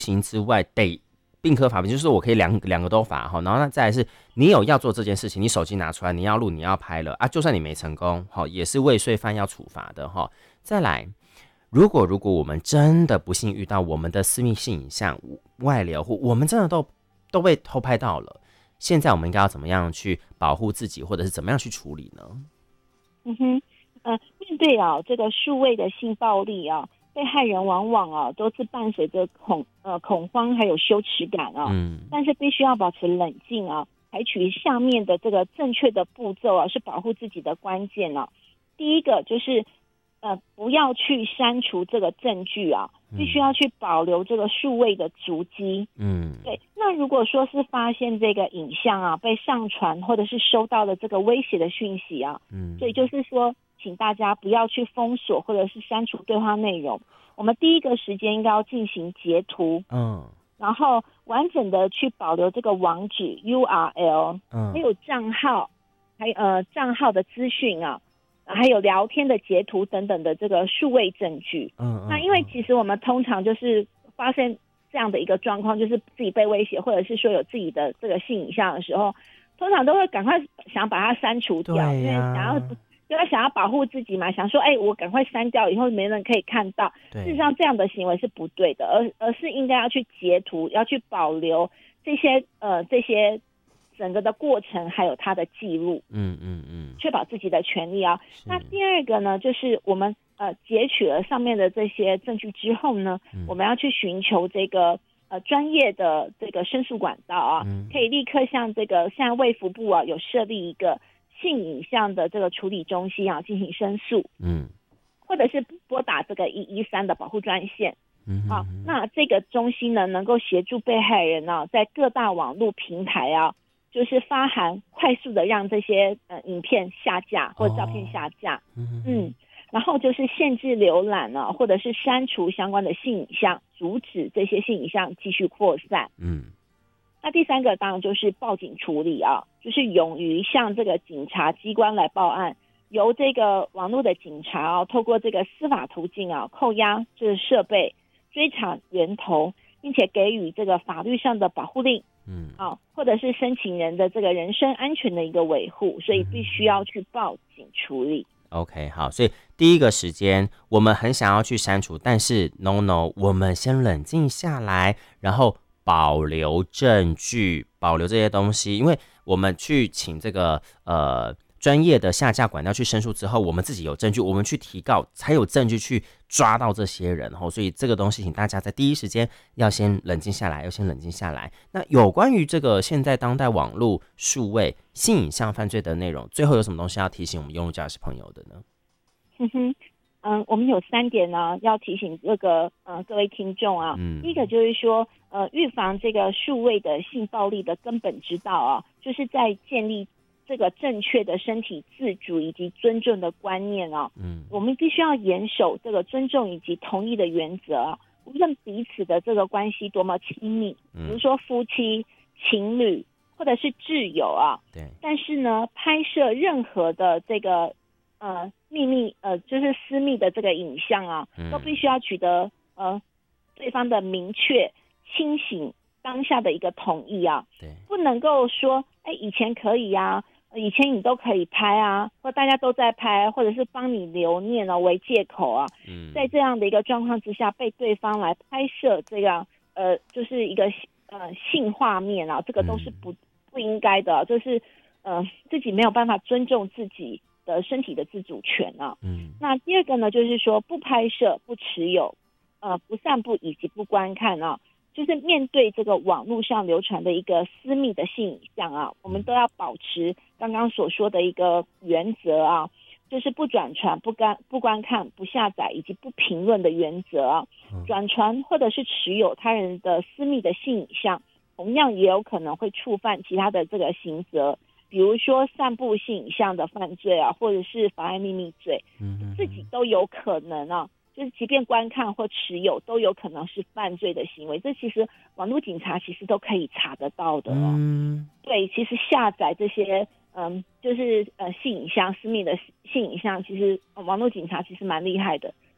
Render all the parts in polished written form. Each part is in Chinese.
行之外，得并科法，就是我可以两个都罚哈。然后再来是，你有要做这件事情，你手机拿出来，你要录，你要拍了啊，就算你没成功，好，也是未遂犯要处罚的哈。再来，如果我们真的不幸遇到我们的私密性影像外流，或我们真的都被偷拍到了，现在我们应该要怎么样去保护自己，或者是怎么样去处理呢？ 嗯哼，面对这个数位的性暴力被害人往往都是伴随着恐慌还有羞耻感但是必须要保持冷静采取下面的这个正确的步骤是保护自己的关键第一个就是不要去删除这个证据必须要去保留这个数位的足迹。对。那如果说是发现这个影像被上传，或者是收到了这个威胁的讯息所以就是说，请大家不要去封锁或者是删除对话内容。我们第一个时间应该要进行截图，然后完整的去保留这个网址 URL，还有账号，还有账号的资讯还有聊天的截图等等的这个数位证据。那因为其实我们通常就是发现这样的一个状况，就是自己被威胁，或者是说有自己的这个性影像的时候，通常都会赶快想把它删除掉，因为想要保护自己嘛，想说我赶快删掉，以后没人可以看到。事实上这样的行为是不对的，而是应该要去截图，要去保留这些整个的过程还有它的记录，确保自己的权利那第二个呢，就是我们截取了上面的这些证据之后呢，我们要去寻求这个专业的这个申诉管道可以立刻向这个现在卫福部有设立一个性影像的这个处理中心进行申诉，或者是拨打这个113的保护专线。那这个中心呢，能够协助被害人在各大网络平台就是发函快速的让这些影片下架或照片下架，然后就是限制浏览或者是删除相关的性影像，阻止这些性影像继续扩散。那第三个当然就是报警处理就是勇于向这个警察机关来报案，由这个网络的警察透过这个司法途径扣押这个设备，追查源头，并且给予这个法律上的保护令，或者是申请人的这个人身安全的一个维护，所以必须要去报警处理。 OK， 好，所以第一个时间我们很想要去删除，但是 no， 我们先冷静下来，然后保留证据，保留这些东西，因为我们去请这个专业的下架管道去申诉之后，我们自己有证据，我们去提告才有证据去抓到这些人所以这个东西请大家在第一时间要先冷静下来，那有关于这个现在当代网络数位性影像犯罪的内容，最后有什么东西要提醒我们用路驾驶朋友的呢？ 我们有3点呢要提醒各位听众第一个就是说预防这个数位的性暴力的根本之道就是在建立这个正确的身体自主以及尊重的观念我们必须要严守这个尊重以及同意的原则无论彼此的这个关系多么亲密，比如说夫妻、情侣或者是挚友对。 但是呢，拍摄任何的这个秘密就是私密的这个影像都必须要取得对方的明确、清醒当下的一个同意对， 不能够说以前可以以前你都可以拍或大家都在拍，或者是帮你留念为借口在这样的一个状况之下，被对方来拍摄这样就是一个性画面这个都是不应该的，就是自己没有办法尊重自己的身体的自主权那第二个呢，就是说不拍摄、不持有、不散布以及不观看就是面对这个网络上流传的一个私密的性影像我们都要保持刚刚所说的一个原则就是不转传、不观看、不下载以及不评论的原则转传或者是持有他人的私密的性影像，同样也有可能会触犯其他的这个刑责，比如说散布性影像的犯罪或者是妨碍秘密罪，自己都有可能就是即便观看或持有都有可能是犯罪的行为，这其实网络警察其实都可以查得到的对，其实下载这些就是性影像、私密的性影像，其实网络警察其实蛮厉害的，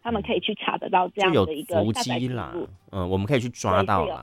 他们可以去查得到这样的一个下载记录。 我们可以去抓到啦。